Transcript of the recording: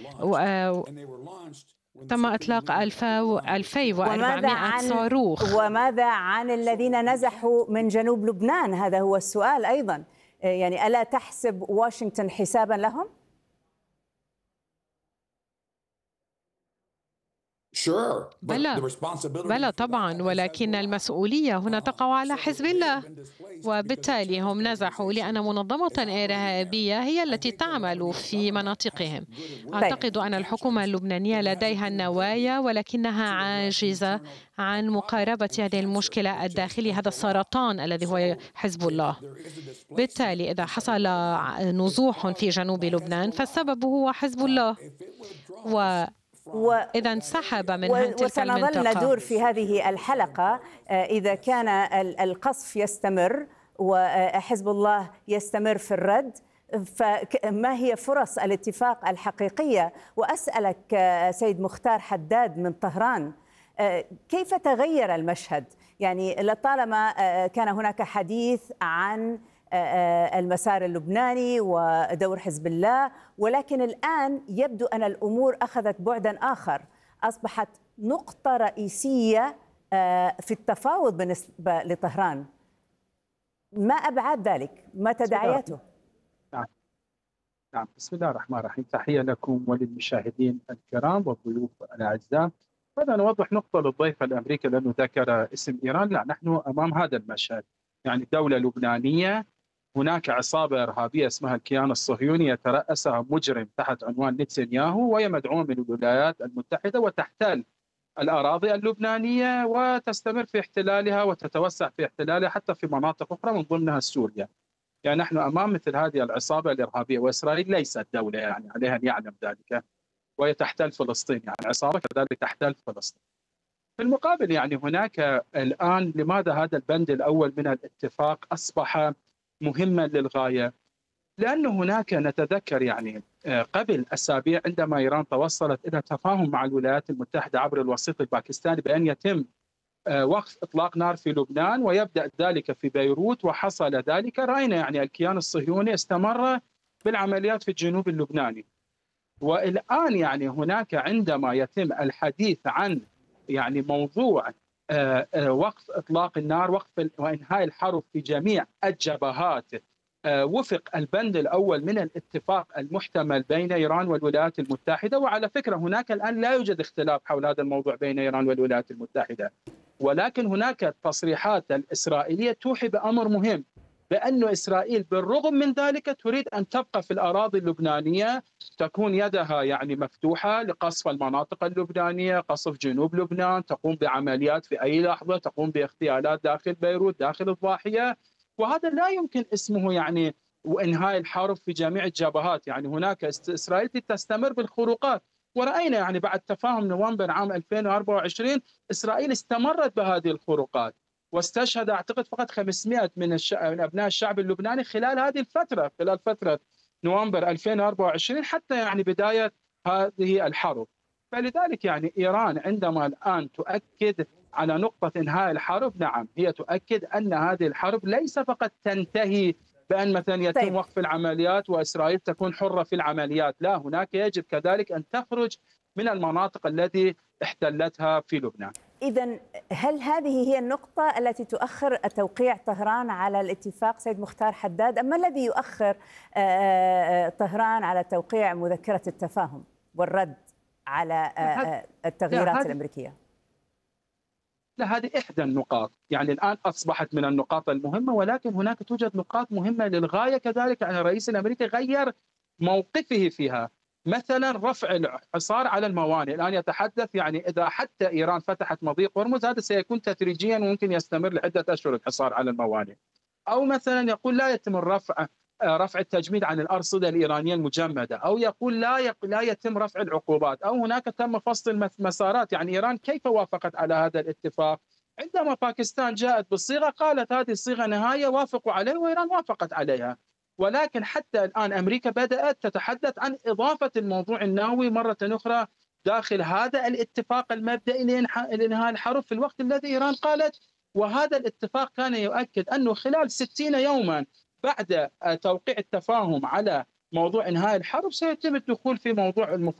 تم إطلاق 2400 صاروخ. وماذا عن الذين نزحوا من جنوب لبنان؟ هذا هو السؤال أيضا. يعني ألا تحسب واشنطن حسابا لهم؟ بلى طبعا، ولكن المسؤولية هنا تقع على حزب الله، وبالتالي هم نزحوا لأن منظمة إرهابية هي التي تعمل في مناطقهم. أعتقد أن الحكومة اللبنانية لديها النوايا، ولكنها عاجزة عن مقاربة هذه المشكلة الداخلية، هذا السرطان الذي هو حزب الله. بالتالي إذا حصل نزوح في جنوب لبنان فالسبب هو حزب الله، إذا انسحب من تلك المنطقة. وسنظل ندور في هذه الحلقة إذا كان القصف يستمر وحزب الله يستمر في الرد، فما هي فرص الاتفاق الحقيقية؟ وأسألك سيد مختار حداد من طهران، كيف تغير المشهد؟ يعني لطالما كان هناك حديث عن المسار اللبناني ودور حزب الله، ولكن الآن يبدو أن الأمور أخذت بعدا آخر، أصبحت نقطة رئيسية في التفاوض بالنسبة لطهران. ما أبعاد ذلك؟ ما تداعياته؟ نعم، بسم الله الرحمن الرحيم. تحية لكم وللمشاهدين الكرام والضيوف الأعزاء. بدنا نوضح نقطة للضيف الأمريكي لأنه ذكر اسم إيران. لا، نحن أمام هذا المشهد، يعني دولة لبنانية، هناك عصابة إرهابية اسمها الكيان الصهيوني يترأسها مجرم تحت عنوان نتنياهو، وهي مدعومة من الولايات المتحدة وتحتل الأراضي اللبنانية وتستمر في احتلالها وتتوسع في احتلالها حتى في مناطق أخرى من ضمنها سوريا. يعني نحن أمام مثل هذه العصابة الإرهابية، وإسرائيل ليست دولة، يعني عليها أن يعلم ذلك، وهي تحتل فلسطين، يعني عصابة كذلك تحتل فلسطين. في المقابل يعني هناك الآن لماذا هذا البند الأول من الاتفاق أصبح مهما للغاية؟ لأن هناك نتذكر يعني قبل أسابيع عندما إيران توصلت إلى تفاهم مع الولايات المتحدة عبر الوسيط الباكستاني بأن يتم وقف إطلاق نار في لبنان ويبدأ ذلك في بيروت، وحصل ذلك. رأينا يعني الكيان الصهيوني استمر بالعمليات في الجنوب اللبناني. والآن يعني هناك عندما يتم الحديث عن يعني موضوع وقف إطلاق النار، وقف وإنهاء الحرب في جميع الجبهات وفق البند الأول من الاتفاق المحتمل بين إيران والولايات المتحدة. وعلى فكرة هناك الآن لا يوجد اختلاف حول هذا الموضوع بين إيران والولايات المتحدة، ولكن هناك التصريحات الإسرائيلية توحي بأمر مهم، بأن إسرائيل بالرغم من ذلك تريد أن تبقى في الأراضي اللبنانية، تكون يدها يعني مفتوحة لقصف المناطق اللبنانية، قصف جنوب لبنان، تقوم بعمليات في أي لحظة، تقوم باغتيالات داخل بيروت داخل الضاحية. وهذا لا يمكن اسمه يعني وإنهاء الحرب في جميع الجبهات. يعني هناك إسرائيل تستمر بالخروقات، ورأينا يعني بعد تفاهم نوفمبر عام 2024 إسرائيل استمرت بهذه الخروقات، واستشهد أعتقد فقط 500 من أبناء الشعب اللبناني خلال هذه الفترة، خلال فترة نوفمبر 2024 حتى يعني بداية هذه الحرب. فلذلك يعني إيران عندما الآن تؤكد على نقطة إنهاء الحرب، نعم هي تؤكد أن هذه الحرب ليس فقط تنتهي بأن مثلا يتم وقف العمليات وإسرائيل تكون حرة في العمليات، لا، هناك يجب كذلك أن تخرج من المناطق التي احتلتها في لبنان. إذن هل هذه هي النقطة التي تؤخر توقيع طهران على الاتفاق سيد مختار حداد؟ أم ما الذي يؤخر طهران على توقيع مذكرة التفاهم والرد على التغييرات الأمريكية؟ لا، هذه إحدى النقاط، يعني الآن أصبحت من النقاط المهمة، ولكن هناك توجد نقاط مهمة للغاية كذلك. يعني الرئيس الأمريكي غير موقفه فيها، مثلا رفع الحصار على الموانئ. الآن يتحدث يعني إذا حتى إيران فتحت مضيق هرمز هذا سيكون تدريجيا وممكن يستمر لعدة أشهر الحصار على الموانئ. أو مثلا يقول لا يتم رفع التجميد عن الأرصدة الإيرانية المجمدة، أو يقول لا يتم رفع العقوبات، أو هناك تم فصل المسارات. يعني إيران كيف وافقت على هذا الاتفاق؟ عندما باكستان جاءت بالصيغة قالت هذه الصيغة نهاية وافقوا عليها، وإيران وافقت عليها. ولكن حتى الآن أمريكا بدأت تتحدث عن إضافة الموضوع النووي مرة أخرى داخل هذا الاتفاق المبدئي لإنهاء الحرب، في الوقت الذي إيران قالت. وهذا الاتفاق كان يؤكد أنه خلال 60 يوما بعد توقيع التفاهم على موضوع إنهاء الحرب سيتم الدخول في موضوع